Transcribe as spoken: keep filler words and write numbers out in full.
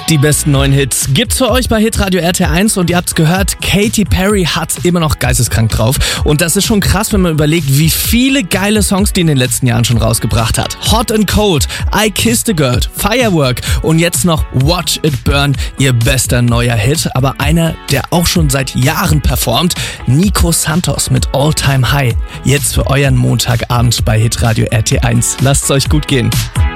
Die besten neuen Hits gibt's für euch bei Hitradio R T eins und ihr habt's gehört, Katy Perry hat immer noch geisteskrank drauf. Und das ist schon krass, wenn man überlegt, wie viele geile Songs die in den letzten Jahren schon rausgebracht hat. Hot and Cold, I Kissed a Girl, Firework und jetzt noch Watch It Burn, ihr bester neuer Hit. Aber einer, der auch schon seit Jahren performt, Nico Santos mit All Time High. Jetzt für euren Montagabend bei Hitradio R T eins. Lasst's euch gut gehen.